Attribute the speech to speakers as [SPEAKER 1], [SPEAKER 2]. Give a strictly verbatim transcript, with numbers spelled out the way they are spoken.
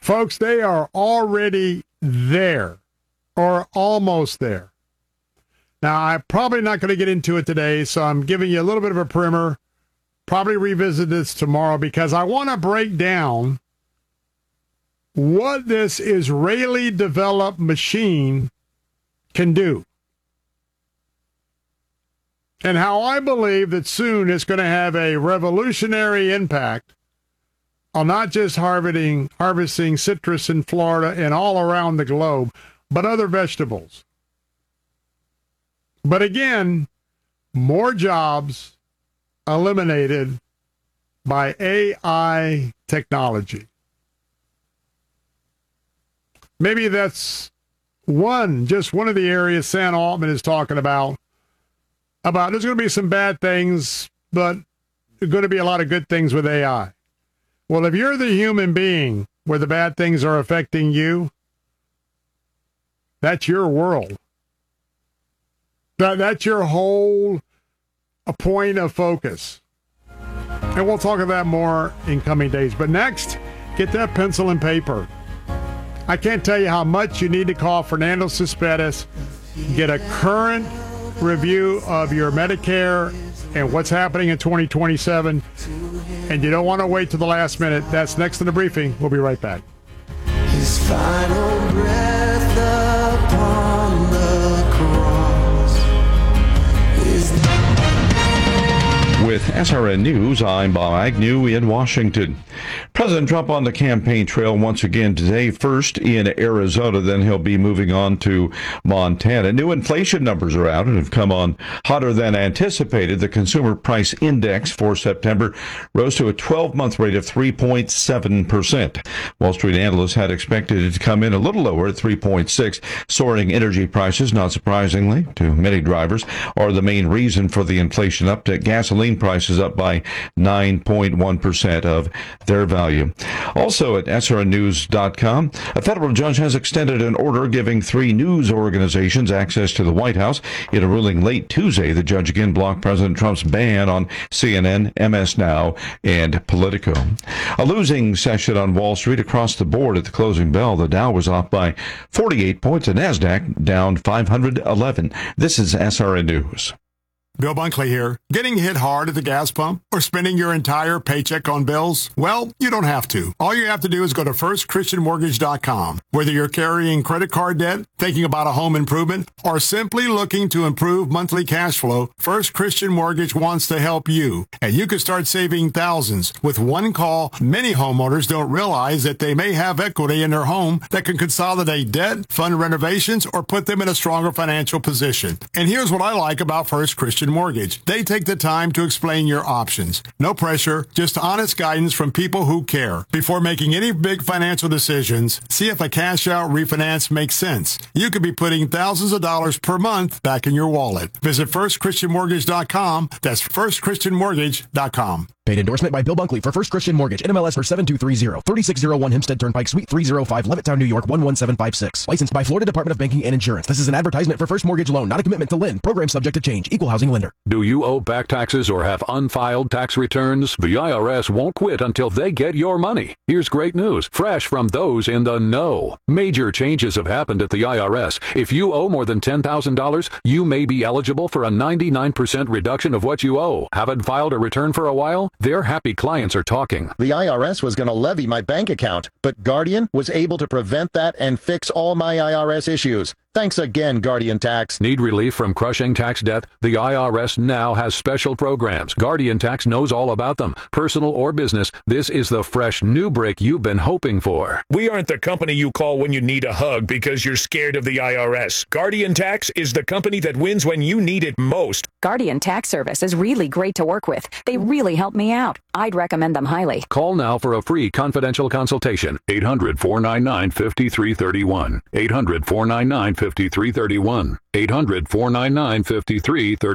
[SPEAKER 1] Folks, they are already there or almost there. Now, I'm probably not going to get into it today, so I'm giving you a little bit of a primer. Probably revisit this tomorrow because I want to break down what this Israeli-developed machine can do. And how I believe that soon it's going to have a revolutionary impact on not just harvesting, harvesting citrus in Florida and all around the globe, but other vegetables. But again, more jobs eliminated by A I technology. Maybe that's one, just one of the areas Sam Altman is talking about. About there's going to be some bad things, but there's going to be a lot of good things with A I. Well, if you're the human being where the bad things are affecting you, that's your world. That, that's your whole a point of focus. And we'll talk about that more in coming days. But next, get that pencil and paper. I can't tell you how much you need to call Fernando Cespedes, get a current review of your Medicare and what's happening in twenty twenty-seven. And you don't want to wait to the last minute. That's next in the briefing. We'll be right back.
[SPEAKER 2] His final breath upon the cross is
[SPEAKER 3] With S R N News, I'm Bob Agnew in Washington. President Trump on the campaign trail once again today, first in Arizona, then he'll be moving on to Montana. New inflation numbers are out and have come on hotter than anticipated. The Consumer Price Index for September rose to a twelve-month rate of three point seven percent. Wall Street analysts had expected it to come in a little lower at three point six. Soaring energy prices, not surprisingly to many drivers, are the main reason for the inflation uptick. Gasoline prices up by nine point one percent of their value. Also at S R N news dot com, a federal judge has extended an order giving three news organizations access to the White House. In a ruling late Tuesday, the judge again blocked President Trump's ban on C N N, M S Now, and Politico. A losing session on Wall Street across the board at the closing bell. The Dow was off by forty-eight points, the NASDAQ down five hundred eleven. This is S R N News.
[SPEAKER 1] Bill Bunkley here. Getting hit hard at the gas pump or spending your entire paycheck on bills? Well, you don't have to. All you have to do is go to first christian mortgage dot com. Whether you're carrying credit card debt, thinking about a home improvement, or simply looking to improve monthly cash flow, First Christian Mortgage wants to help you. And you can start saving thousands. With one call, many homeowners don't realize that they may have equity in their home that can consolidate debt, fund renovations, or put them in a stronger financial position. And here's what I like about First Christian Mortgage. They take the time to explain your options. No pressure, just honest guidance from people who care. Before making any big financial decisions, see if a cash out refinance makes sense. You could be putting thousands of dollars per month back in your wallet. Visit first christian mortgage dot com. That's first christian mortgage dot com.
[SPEAKER 4] Paid endorsement by Bill Bunkley for First Christian Mortgage, N M L S for seven two three zero, thirty-six oh one Hempstead Turnpike, Suite three oh five, Levittown, New York, one one seven five six. Licensed by Florida Department of Banking and Insurance. This is an advertisement for First Mortgage Loan, not a commitment to lend. Program subject to change. Equal housing lender.
[SPEAKER 5] Do you owe back taxes or have unfiled tax returns? The I R S won't quit until they get your money. Here's great news, fresh from those in the know. Major changes have happened at the I R S. If you owe more than ten thousand dollars, you may be eligible for a ninety-nine percent reduction of what you owe. Haven't filed a return for a while? They're happy clients are talking.
[SPEAKER 6] The I R S was going to levy my bank account, but Guardian was able to prevent that and fix all my I R S issues. Thanks again, Guardian Tax.
[SPEAKER 5] Need relief from crushing tax debt? The I R S now has special programs. Guardian Tax knows all about them. Personal or business, this is the fresh new break you've been hoping for.
[SPEAKER 7] We aren't the company you call when you need a hug because you're scared of the I R S. Guardian Tax is the company that wins when you need it most.
[SPEAKER 8] Guardian Tax Service is really great to work with. They really help me out. I'd recommend them highly.
[SPEAKER 5] Call now for a free confidential consultation. eight hundred, four nine nine, five three three one. eight hundred, four nine nine, five three three one. eight hundred, four nine nine, five three three